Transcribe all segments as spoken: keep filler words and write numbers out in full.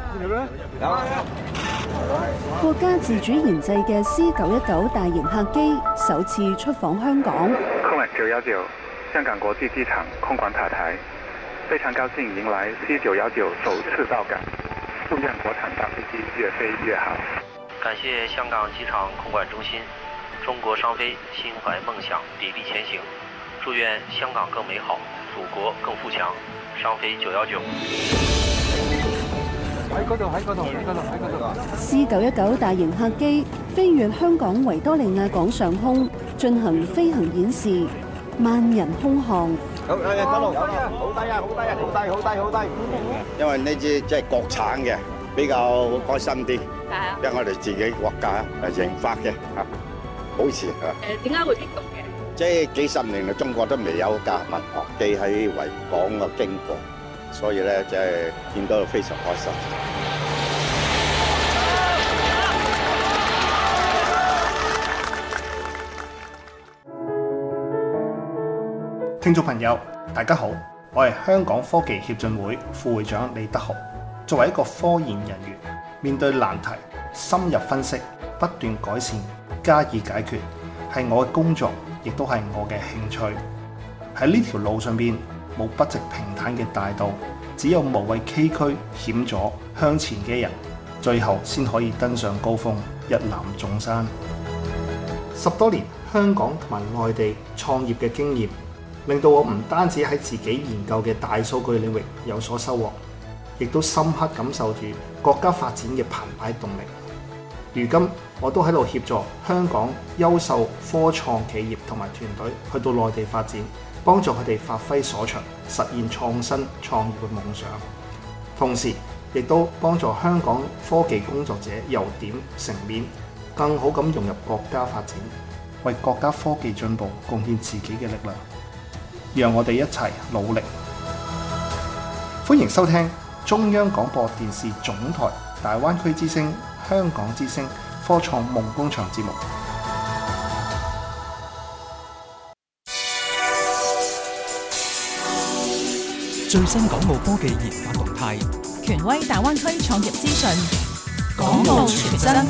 國家自主研製嘅 C 九一九大型客機首次出訪香港。 空九一九香港國際機場空管塔台，非常高興迎來 C 九一九首次到港，祝願國產大飛機越飛越好。 感謝香港機場空管中心，中國商飛心懷夢想，砥礪前行，祝願香港更美好，祖國更富強。商飛九一九。 喺嗰度，喺嗰度，喺嗰度，喺嗰度。 C 九一九大型客機飛越香港維多利亞港上空，進行飛行演示，萬人空巷。 好，誒，嗰度，好低啊，好低啊，好低，好低，好低。因為呢支即係國產嘅，比較開心啲。係啊。因為我哋自己國家誒研發嘅嚇，保持嚇。 誒，點解會激動嘅？ 即係幾十年嚟，中國都未有架民航機喺維港嘅經過。所以咧，即係見到非常開心。 聽眾朋友，大家好，我係香港科技協進會副會長李德豪。作為一個科研人員，面對難題，深入分析，不斷改善，加以解決，係我嘅工作，亦都係我嘅興趣。喺呢條路上邊，冇不直平坦嘅大道，只有無畏崎嶇險阻向前嘅人，最後先可以登上高峰，一覽眾山。十多年香港同埋外地創業嘅經驗，令到我唔單止喺自己研究嘅大數據領域有所收穫，亦都深刻感受住國家發展嘅澎湃動力。如今我都喺度協助香港優秀科創企業同埋團隊去到內地發展，幫助佢哋發揮所長，實現創新創業嘅夢想。同時，亦都幫助香港科技工作者由點成面，更好咁融入國家發展，為國家科技進步貢獻自己嘅力量。讓我哋一齊努力。歡迎收聽中央廣播電視總台大灣區之聲、香港之聲科創夢工場節目。 最新港澳科技研發動態， 權威大灣區創業資訊， 港澳全真。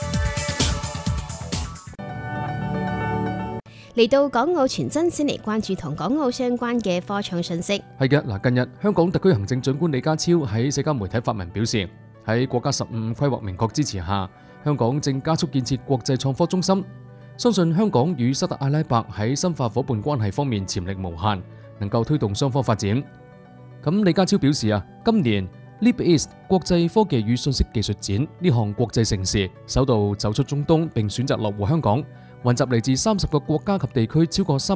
嚟到港澳全真，先嚟關注同港澳相關嘅科創信息。 係嘅，嗱，近日香港特區行政長官李家超喺社交媒體發文表示，喺國家十五規劃明確支持下，香港正加速建設國際創科中心，相信香港與沙特阿拉伯喺深化伙伴關係方面潛力無限，能夠推動雙方發展。咁李家超表示啊，今年 Leap East 國際科技與信息技術展呢項國際盛事首度走出中東，並選擇落戶香港，雲集嚟自三十個國家及地區超過三